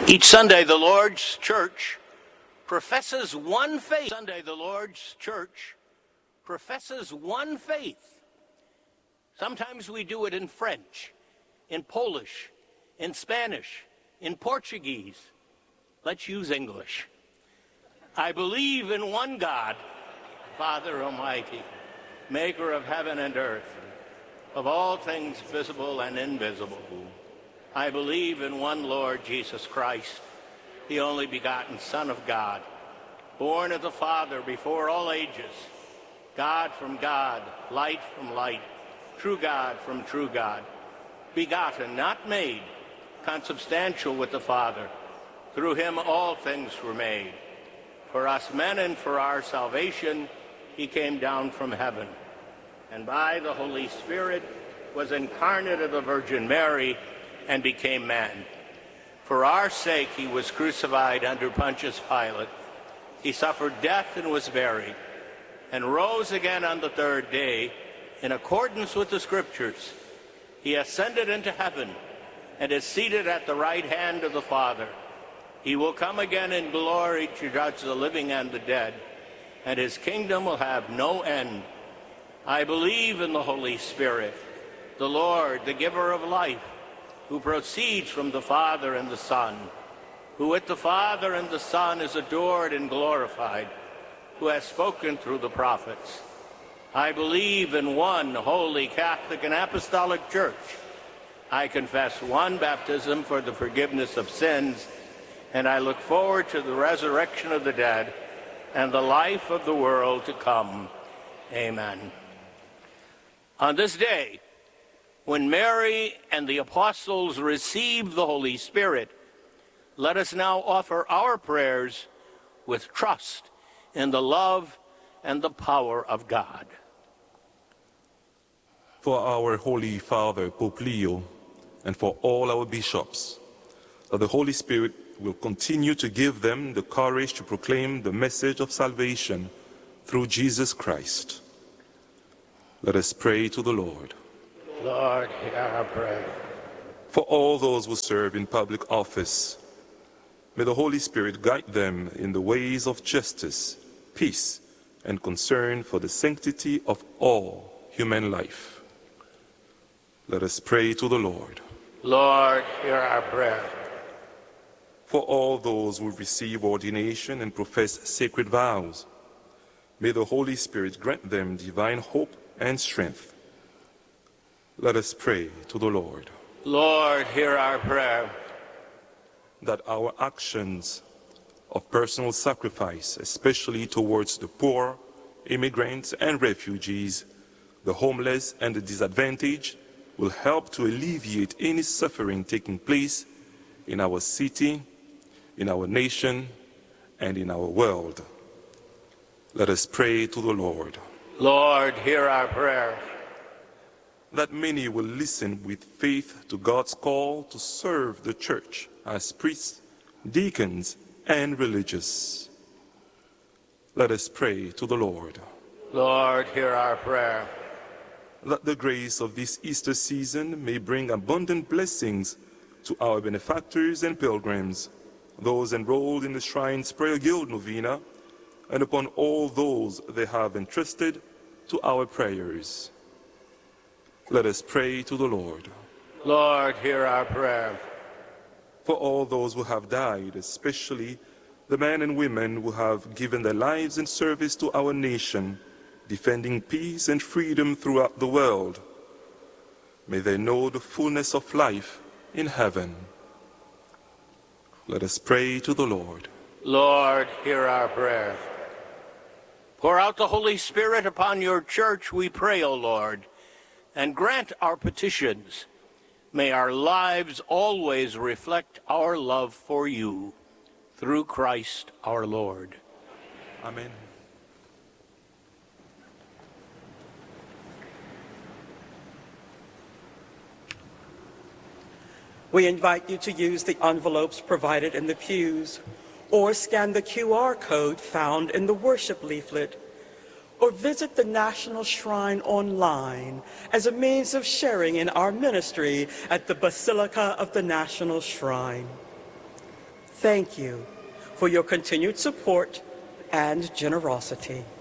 Each Sunday, the Lord's Church professes one faith. Sunday, the Lord's Church professes one faith. Sometimes we do it in French, in Polish, in Spanish, in Portuguese. Let's use English. I believe in one God, Father Almighty, maker of heaven and earth, of all things visible and invisible. I believe in one Lord Jesus Christ, the only begotten Son of God, born of the Father before all ages, God from God, light from light, true God from true God, begotten, not made, consubstantial with the Father. Through him all things were made. For us men and for our salvation, he came down from heaven, and by the Holy Spirit was incarnate of the Virgin Mary and became man. For our sake he was crucified under Pontius Pilate. He suffered death and was buried, and rose again on the third day, in accordance with the Scriptures. He ascended into heaven and is seated at the right hand of the Father. He will come again in glory to judge the living and the dead, and his kingdom will have no end. I believe in the Holy Spirit, the Lord, the giver of life, who proceeds from the Father and the Son, who with the Father and the Son is adored and glorified, who has spoken through the prophets. I believe in one holy Catholic and Apostolic Church. I confess one baptism for the forgiveness of sins, and I look forward to the resurrection of the dead and the life of the world to come. Amen. On this day, when Mary and the apostles received the Holy Spirit, let us now offer our prayers with trust in the love and the power of God. For our Holy Father, Pope Leo, and for all our bishops, that the Holy Spirit will continue to give them the courage to proclaim the message of salvation through Jesus Christ. Let us pray to the Lord. Lord, hear our prayer. For all those who serve in public office, may the Holy Spirit guide them in the ways of justice, peace, and concern for the sanctity of all human life. Let us pray to the Lord. Lord, hear our prayer. For all those who receive ordination and profess sacred vows, may the Holy Spirit grant them divine hope and strength. Let us pray to the Lord. Lord, hear our prayer. That our actions of personal sacrifice, especially towards the poor, immigrants and refugees, the homeless and the disadvantaged, will help to alleviate any suffering taking place in our city, in our nation, and in our world. Let us pray to the Lord. Lord, hear our prayer. That many will listen with faith to God's call to serve the church as priests, deacons, and religious. Let us pray to the Lord. Lord, hear our prayer. That the grace of this Easter season may bring abundant blessings to our benefactors and pilgrims, those enrolled in the Shrine's Prayer Guild Novena, and upon all those they have entrusted to our prayers. Let us pray to the Lord. Lord, hear our prayer. For all those who have died, especially the men and women who have given their lives in service to our nation, defending peace and freedom throughout the world, may they know the fullness of life in heaven. Let us pray to the Lord. Lord, hear our prayer. Pour out the Holy Spirit upon your church, we pray, O Lord, and grant our petitions. May our lives always reflect our love for you, through Christ our Lord. Amen. We invite you to use the envelopes provided in the pews, or scan the QR code found in the worship leaflet, or visit the National Shrine online as a means of sharing in our ministry at the Basilica of the National Shrine. Thank you for your continued support and generosity.